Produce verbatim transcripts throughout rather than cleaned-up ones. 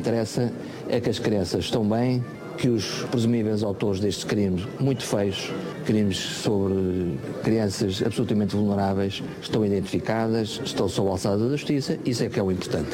interessa é que as crianças estão bem, que os presumíveis autores destes crimes muito feios, crimes sobre crianças absolutamente vulneráveis, estão identificadas, estão sob a alçada da justiça, isso é que é o importante.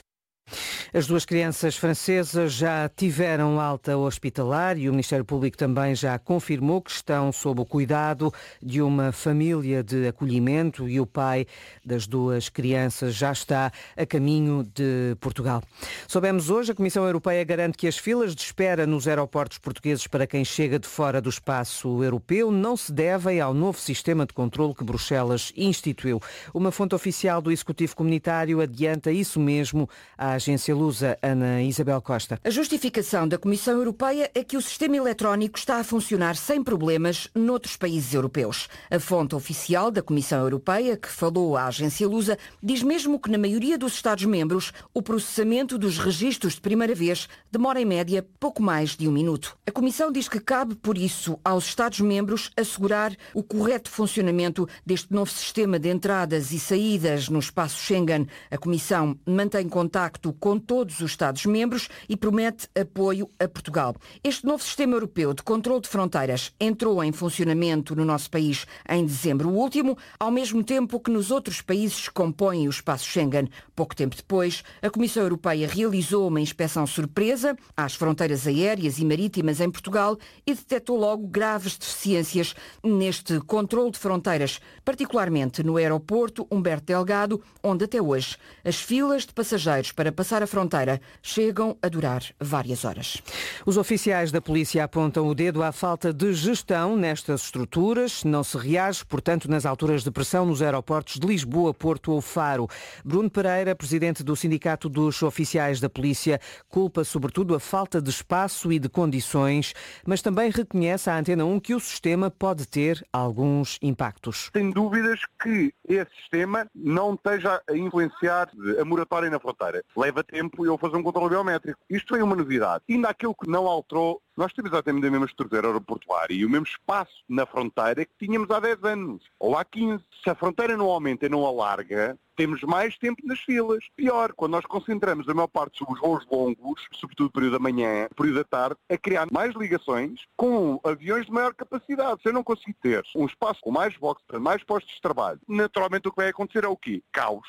As duas crianças francesas já tiveram alta hospitalar e o Ministério Público também já confirmou que estão sob o cuidado de uma família de acolhimento e o pai das duas crianças já está a caminho de Portugal. Soubemos hoje, a Comissão Europeia garante que as filas de espera nos aeroportos portugueses para quem chega de fora do espaço europeu não se devem ao novo sistema de controlo que Bruxelas instituiu. Uma fonte oficial do Executivo Comunitário adianta isso mesmo à agência Lusa, Ana Isabel Costa. A justificação da Comissão Europeia é que o sistema eletrónico está a funcionar sem problemas noutros países europeus. A fonte oficial da Comissão Europeia, que falou à agência Lusa, diz mesmo que na maioria dos Estados-membros o processamento dos registros de primeira vez demora em média pouco mais de um minuto. A Comissão diz que cabe, por isso, aos Estados-membros assegurar o correto funcionamento deste novo sistema de entradas e saídas no espaço Schengen. A Comissão mantém contacto com todos os Estados-membros e promete apoio a Portugal. Este novo sistema europeu de controle de fronteiras entrou em funcionamento no nosso país em dezembro último, ao mesmo tempo que nos outros países que compõem o espaço Schengen. Pouco tempo depois, a Comissão Europeia realizou uma inspeção surpresa às fronteiras aéreas e marítimas em Portugal e detectou logo graves deficiências neste controle de fronteiras, particularmente no aeroporto Humberto Delgado, onde até hoje as filas de passageiros para passar a fronteira chegam a durar várias horas. Os oficiais da polícia apontam o dedo à falta de gestão nestas estruturas. Não se reage, portanto, nas alturas de pressão nos aeroportos de Lisboa, Porto ou Faro. Bruno Pereira, presidente do Sindicato dos Oficiais da Polícia, culpa sobretudo a falta de espaço e de condições, mas também reconhece à Antena um que o sistema pode ter alguns impactos. Sem dúvidas que esse sistema não esteja a influenciar a moratória na fronteira. Leva tempo eu fazer um controle biométrico. Isto é uma novidade. E ainda aquilo que não alterou, nós temos exatamente a mesma estrutura aeroportuária e o mesmo espaço na fronteira que tínhamos há dez anos, ou há quinze. Se a fronteira não aumenta e não alarga, temos mais tempo nas filas. Pior, quando nós concentramos a maior parte sobre os voos longos, sobretudo período da manhã, período da tarde, a criar mais ligações com aviões de maior capacidade. Se eu não conseguir ter um espaço com mais boxes, mais postos de trabalho, naturalmente o que vai acontecer é o quê? Caos.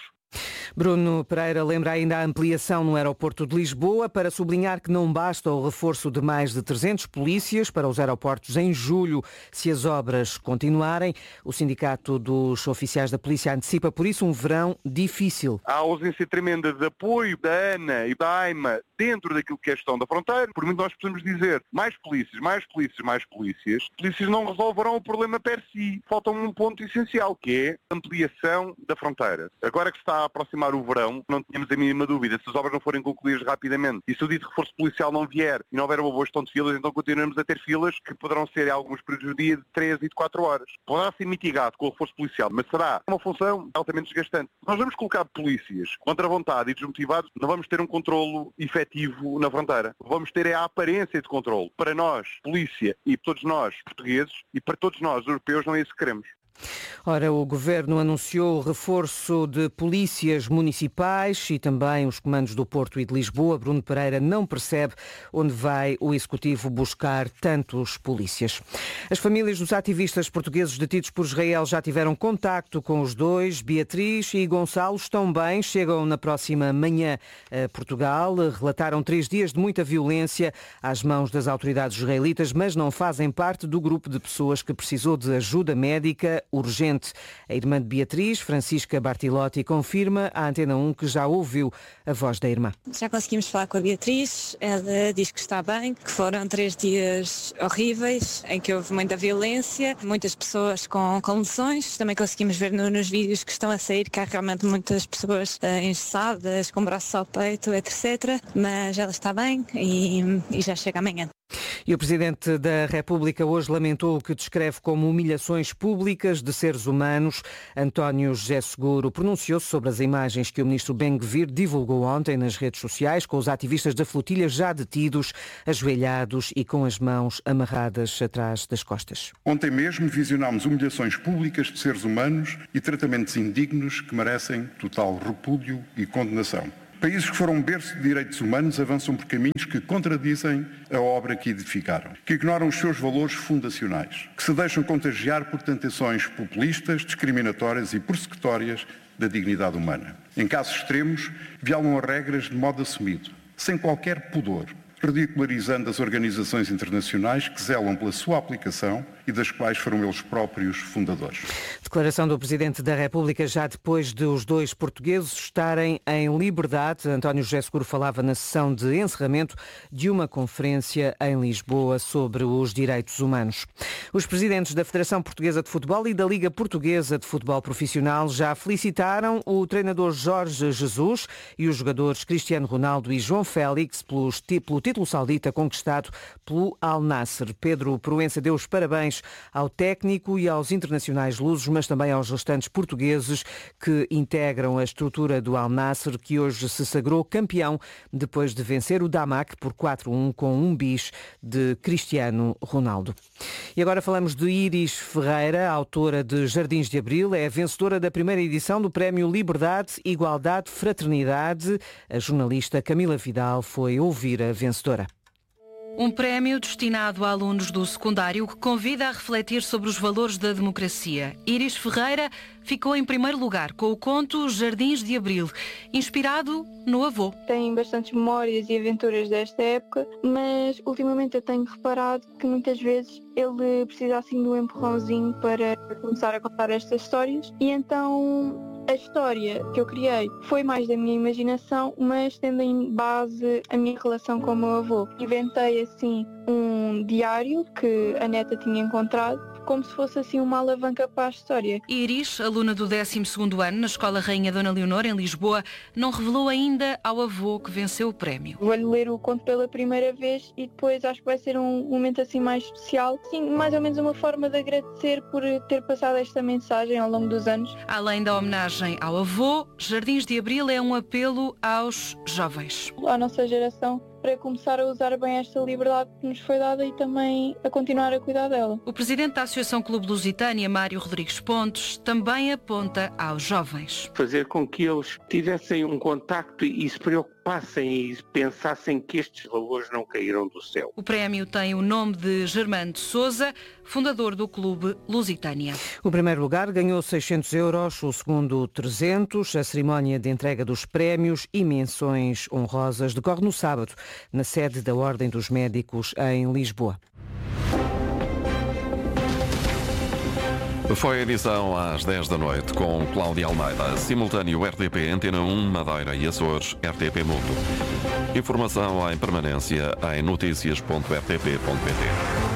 Bruno Pereira lembra ainda a ampliação no aeroporto de Lisboa para sublinhar que não basta o reforço de mais de trezentos polícias para os aeroportos em julho, se as obras continuarem. O Sindicato dos Oficiais da Polícia antecipa, por isso, um verão difícil. A ausência tremenda de apoio da ANA e da AIMA dentro daquilo que é a gestão da fronteira. Por muito nós podemos dizer mais polícias, mais polícias, mais polícias. Polícias não resolverão o problema per si. Falta um ponto essencial, que é a ampliação da fronteira. Agora que se está a aproximar o verão, não tínhamos a mínima dúvida. Se as obras não forem concluídas rapidamente e se o dito reforço policial não vier e não houver uma boa gestão de filas, então continuamos a ter filas que poderão ser em alguns períodos do dia de três e de quatro horas. Poderá ser mitigado com o reforço policial, mas será uma função altamente desgastante. Nós vamos colocar polícias contra a vontade e desmotivados, não vamos ter um controlo efetivo na fronteira. Vamos ter a aparência de controlo. Para nós, polícia, e para todos nós, portugueses, e para todos nós, europeus, não é isso que queremos. Ora, o Governo anunciou o reforço de polícias municipais e também os comandos do Porto e de Lisboa. Bruno Pereira não percebe onde vai o Executivo buscar tantos polícias. As famílias dos ativistas portugueses detidos por Israel já tiveram contacto com os dois. Beatriz e Gonçalo estão bem, chegam na próxima manhã a Portugal. Relataram três dias de muita violência às mãos das autoridades israelitas, mas não fazem parte do grupo de pessoas que precisou de ajuda médica urgente. A irmã de Beatriz, Francisca Bartilotti, confirma à Antena um que já ouviu a voz da irmã. Já conseguimos falar com a Beatriz, ela diz que está bem, que foram três dias horríveis, em que houve muita violência, muitas pessoas com, com lesões. Também conseguimos ver no, nos vídeos que estão a sair que há realmente muitas pessoas uh, engessadas, com braços ao peito, etcétera. Mas ela está bem e, e já chega amanhã. E o Presidente da República hoje lamentou o que descreve como humilhações públicas de seres humanos. António José Seguro pronunciou-se sobre as imagens que o Ministro Ben-Gvir divulgou ontem nas redes sociais, com os ativistas da flotilha já detidos, ajoelhados e com as mãos amarradas atrás das costas. Ontem mesmo visionámos humilhações públicas de seres humanos e tratamentos indignos que merecem total repúdio e condenação. Países que foram berço de direitos humanos avançam por caminhos que contradizem a obra que edificaram, que ignoram os seus valores fundacionais, que se deixam contagiar por tentações populistas, discriminatórias e persecutórias da dignidade humana. Em casos extremos, violam as regras de modo assumido, sem qualquer pudor, ridicularizando as organizações internacionais que zelam pela sua aplicação e das quais foram eles próprios fundadores. Declaração do Presidente da República já depois de os dois portugueses estarem em liberdade. António José Seguro falava na sessão de encerramento de uma conferência em Lisboa sobre os direitos humanos. Os presidentes da Federação Portuguesa de Futebol e da Liga Portuguesa de Futebol Profissional já felicitaram o treinador Jorge Jesus e os jogadores Cristiano Ronaldo e João Félix pelos, pelo título saudita conquistado pelo Al Nassr. Pedro Proença deu os parabéns ao técnico e aos internacionais lusos, mas também aos restantes portugueses que integram a estrutura do Al Nassr, que hoje se sagrou campeão depois de vencer o Damac por quatro a um com um bis de Cristiano Ronaldo. E agora falamos de Iris Ferreira, autora de Jardins de Abril, é a vencedora da primeira edição do Prémio Liberdade, Igualdade, Fraternidade. A jornalista Camila Vidal foi ouvir a vencedora. Um prémio destinado a alunos do secundário que convida a refletir sobre os valores da democracia. Iris Ferreira ficou em primeiro lugar com o conto Jardins de Abril, inspirado no avô. Tenho bastantes memórias e aventuras desta época, mas ultimamente eu tenho reparado que muitas vezes ele precisa assim de um empurrãozinho para começar a contar estas histórias, e então a história que eu criei foi mais da minha imaginação, mas tendo em base a minha relação com o meu avô. Inventei assim um diário que a neta tinha encontrado, como se fosse assim uma alavanca para a história. Iris, aluna do décimo segundo ano na Escola Rainha Dona Leonor, em Lisboa, não revelou ainda ao avô que venceu o prémio. Vou-lhe ler o conto pela primeira vez e depois acho que vai ser um momento assim mais especial. Sim, mais ou menos uma forma de agradecer por ter passado esta mensagem ao longo dos anos. Além da homenagem ao avô, Jardins de Abril é um apelo aos jovens. À nossa geração, para começar a usar bem esta liberdade que nos foi dada e também a continuar a cuidar dela. O presidente da Associação Clube Lusitânia, Mário Rodrigues Pontes, também aponta aos jovens. Fazer com que eles tivessem um contacto e se preocupassem e pensassem que estes valores não caíram do céu. O prémio tem o nome de Germano de Sousa, fundador do Clube Lusitânia. O primeiro lugar ganhou seiscentos euros, o segundo trezentos. A cerimónia de entrega dos prémios e menções honrosas decorre no sábado, na sede da Ordem dos Médicos em Lisboa. Foi a edição às dez da noite com Cláudia Almeida, simultâneo R T P Antena um, Madeira e Açores, R T P Mundo. Informação em permanência em notícias ponto r t p ponto p t.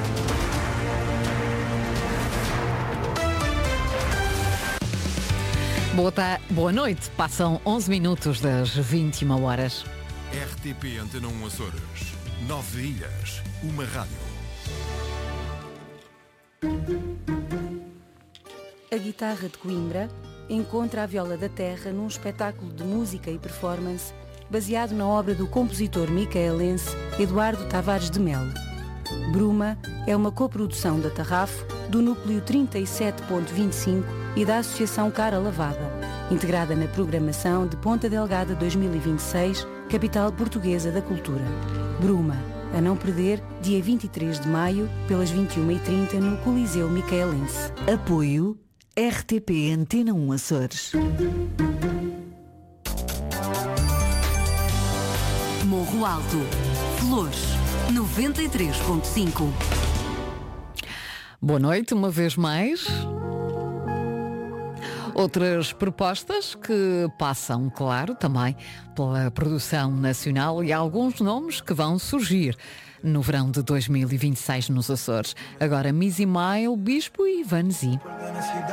Boa, ta... Boa noite, passam onze minutos das vinte e uma horas. R T P Antena um Açores, nove ilhas, uma rádio. A Guitarra de Coimbra encontra a Viola da Terra num espetáculo de música e performance baseado na obra do compositor micaelense Eduardo Tavares de Melo. Bruma é uma coprodução da Tarrafo, do Núcleo trinta e sete ponto vinte e cinco e da Associação Cara Lavada, integrada na programação de Ponta Delgada dois mil e vinte e seis, capital portuguesa da cultura. Bruma, a não perder, dia vinte e três de maio, pelas vinte e uma e trinta, no Coliseu Micaelense. Apoio R T P Antena um Açores. Morro Alto, Flores, noventa e três ponto cinco. Boa noite, uma vez mais. Outras propostas que passam, claro, também pela produção nacional e alguns nomes que vão surgir no verão de dois mil e vinte e seis nos Açores. Agora Missy Mile, Bispo e Vanzi.